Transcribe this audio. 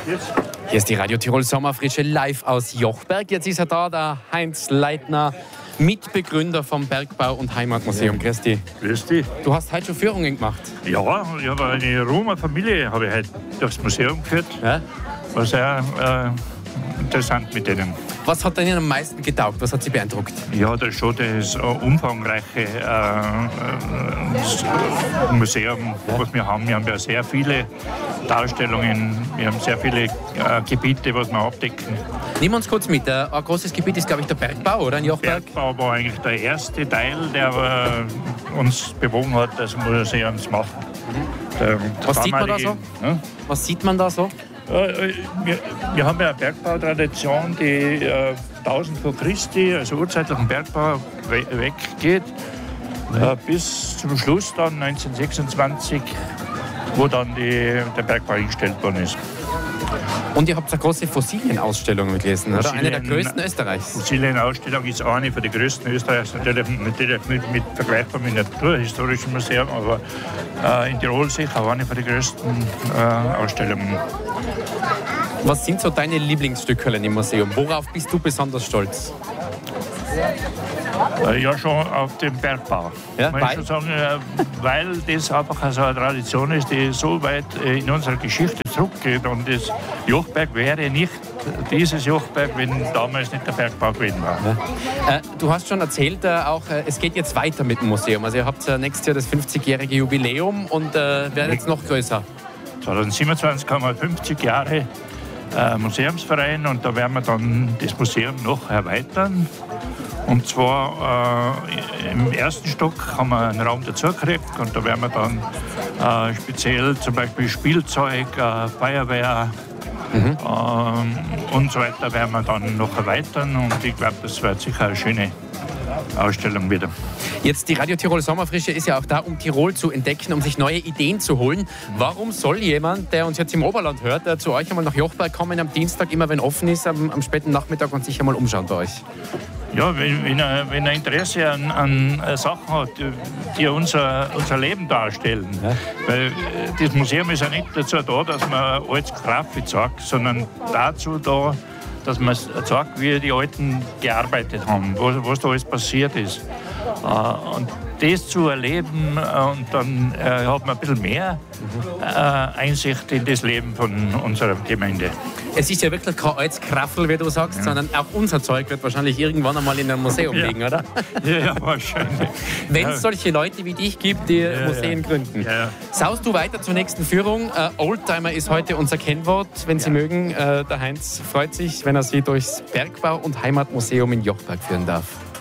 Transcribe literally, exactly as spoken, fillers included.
Hier ist die Radio Tirol Sommerfrische live aus Jochberg. Jetzt ist er da, der Heinz Leitner, Mitbegründer vom Bergbau- und Heimatmuseum. Grüß dich. Grüß dich. Du hast heute schon Führungen gemacht. Ja, ich habe eine Roma Familie habe ich heute durchs Museum geführt. Ja? War sehr äh, interessant mit denen. Was hat Ihnen am meisten getaugt? Was hat Sie beeindruckt? Ja, das ist schon das umfangreiche äh, äh, Museum, was wir haben. Wir haben ja sehr viele Darstellungen, wir haben sehr viele äh, Gebiete, was wir abdecken. Nehmen wir uns kurz mit. Ein großes Gebiet ist, glaube ich, der Bergbau, oder? In Der Jochberg? Bergbau war eigentlich der erste Teil, der äh, uns bewogen hat, das Museum zu machen. Der, Was sieht man da so? Ja? Was sieht man da so? Äh, Wir, wir haben ja eine Bergbautradition, die äh, tausend vor Christi, also urzeitlichen Bergbau, we weggeht, äh, bis zum Schluss dann neunzehnhundertsechsundzwanzig, wo dann die, der Bergbau eingestellt worden ist. Und ihr habt eine große Fossilienausstellung gelesen, oder? Eine der Fossilien- größten Österreichs. Fossilienausstellung ist eine von den größten Österreichs, natürlich, natürlich nicht mit, vergleichbar mit dem Naturhistorischen Museum, aber äh, in Tirol sicher auch eine von den größten äh, Ausstellungen. Was sind so deine Lieblingsstücke im Museum? Worauf bist du besonders stolz? Äh, Ja, schon auf dem Bergbau. Ja, Muss weil? ich schon sagen, äh, weil das einfach so eine Tradition ist, die so weit äh, in unserer Geschichte zurückgeht. Und das Jochberg wäre nicht dieses Jochberg, wenn damals nicht der Bergbau gewesen war. Äh, du hast schon erzählt, äh, auch, äh, es geht jetzt weiter mit dem Museum. Also ihr habt äh, nächstes Jahr das fünfzigjährige Jubiläum und äh, werdet jetzt noch größer. zweitausendsiebenundzwanzig haben wir fünfzig Jahre äh, Museumsverein und da werden wir dann das Museum noch erweitern. Und zwar äh, im ersten Stock haben wir einen Raum dazugekriegt und da werden wir dann äh, speziell zum Beispiel Spielzeug, äh, Feuerwehr Mhm. ähm, und so weiter werden wir dann noch erweitern und ich glaube, das wird sicher eine schöne Ausstellung wieder. Jetzt die Radio Tirol Sommerfrische ist ja auch da, um Tirol zu entdecken, um sich neue Ideen zu holen. Warum soll jemand, der uns jetzt im Oberland hört, äh, zu euch einmal nach Jochberg kommen am Dienstag, immer wenn offen ist, am, am späten Nachmittag und sich einmal umschauen bei euch? Ja, wenn, wenn, er, wenn er Interesse an, an Sachen hat, die unser, unser Leben darstellen. Ja. Weil äh, das Museum ist ja nicht dazu da, dass man alles Graffiti zeigt, sondern dazu da, dass man zeigt, wie die Alten gearbeitet haben, was, was da alles passiert ist. Äh, und das zu erleben, äh, und dann äh, hat man ein bisschen mehr äh, Einsicht in das Leben von unserer Gemeinde. Es ist ja wirklich kein altes Kraffel, wie du sagst, ja, sondern auch unser Zeug wird wahrscheinlich irgendwann einmal in einem Museum Ja. liegen, oder? Ja, ja, wahrscheinlich. Wenn es Ja. solche Leute wie dich gibt, die Ja, Museen ja. gründen. Ja, ja. Saust du weiter zur nächsten Führung? Äh, Oldtimer ist heute unser Kennwort. Wenn Sie mögen, äh, der Heinz freut sich, wenn er Sie durchs Bergbau- und Heimatmuseum in Jochberg führen darf.